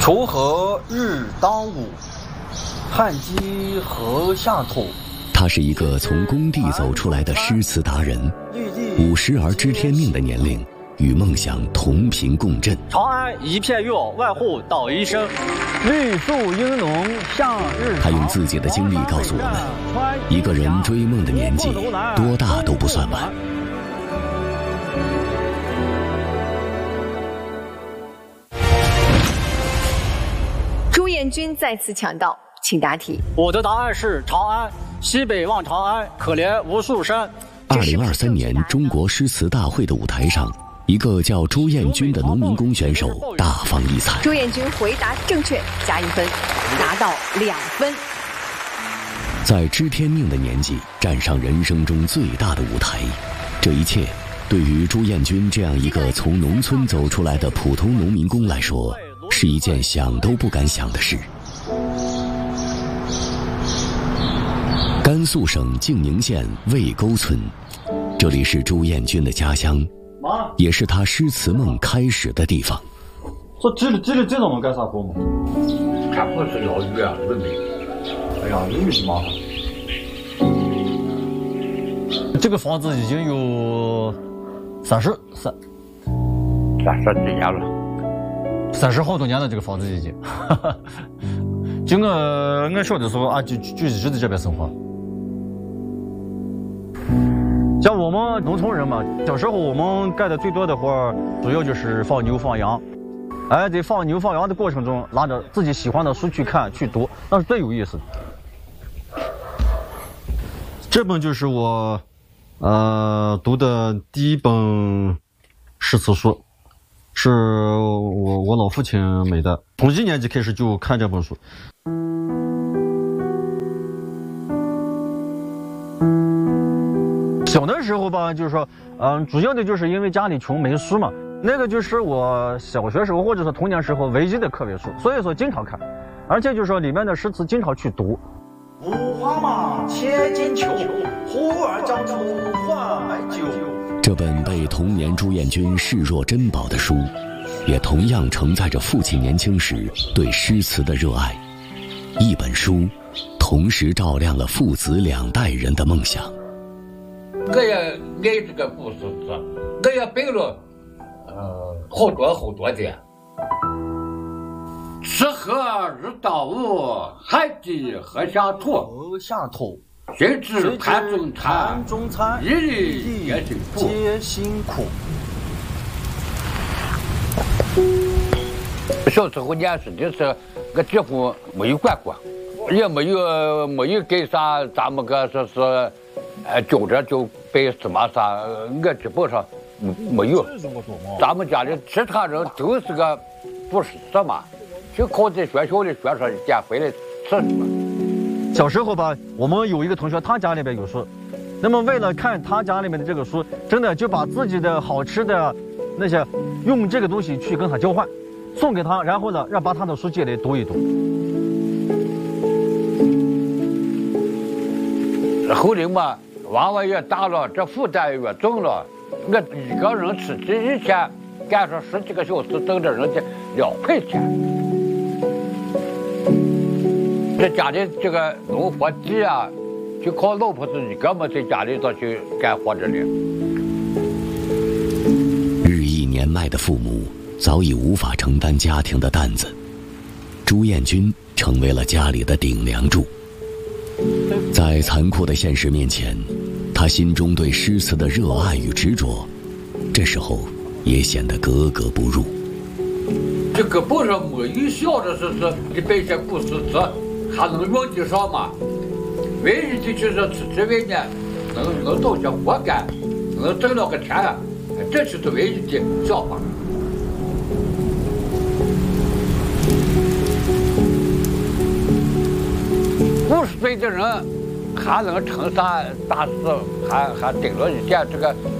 锄禾日当午，汗滴禾下土。 他是一个从工地走出来的诗词达人，50而知天命的年龄，与梦想同频共振。 长安一片月，万户捣衣声。绿树阴浓向日长。 他用自己的经历告诉我们，一个人追梦的年纪多大都不算晚。 朱彦军再次抢到，请答题。 我的答案是长安，西北望长安，可怜无数山。 2023年中国诗词大会的舞台上，一个叫朱彦军的农民工选手大放异彩。 朱彦军回答正确，加1分，拿到2分。 在知天命的年纪，站上人生中最大的舞台，这一切对于朱彦军这样一个从农村走出来的普通农民工来说，是一件想都不敢想的事。甘肃省静宁县魏沟村，这里是朱彦军的家乡，也是他诗词梦开始的地方。 说这种我干啥活嘛？ 看不是要鱼啊，人民。哎呀，人民是麻烦。 这个房子已经有30 几年了 ，30好多年了，这个房子已经。就我小的时候啊，就一直在这边生活。像我们农村人嘛，小时候我们干的最多的活主要就是放牛放羊。哎，在放牛放羊的过程中，拿着自己喜欢的书去看去读，那是最有意思的。这本就是我读的第一本诗词书，是我老父亲买的，从1年级开始就看这本书。小的时候吧，就是说，主要的就是因为家里穷没书嘛，那个就是我小学时候或者说童年时候唯一的课外书，所以说经常看，而且就是说里面的诗词经常去读。 五花马，千金裘，呼儿将出换买酒。 这本被童年朱彦军视若珍宝的书，也同样承载着父亲年轻时对诗词的热爱。一本书，同时照亮了父子2代人的梦想。 我也爱这个古诗词，我也背了，好多的。锄禾日当午，汗滴禾下土。谁知盘中餐，一日皆辛苦。小时候念书的时候，我几乎没有管过，也没有给啥咱们个说是，教着就背什么啥，我基本上没有。咱们家里其他人都是个读诗词嘛，就靠在学校里学上一点回来吃什么。 小时候吧，我们有一个同学，他家里边有书，那么为了看他家里面的这个书，真的就把自己的好吃的那些用这个东西去跟他交换，送给他，然后呢，把他的书借来读一读。 后来嘛，娃娃也大了，这负担也重了，我一个人吃这一天干上10几个小时，挣着人家2块钱。这家里这个农活地啊，就靠老婆子一个嘛在家里头去干活着呢。 日益年迈的父母早已无法承担家庭的担子，朱彦军成为了家里的顶梁柱。在残酷的现实面前，他心中对诗词的热爱与执着，这时候也显得格格不入。 这个不是没有想着是你背些古诗词还能用得上吗？唯一的就是出去外面能找些活干，能挣了个钱，这就是唯一的想法。50岁的人还能成啥大事，还顶了一点这个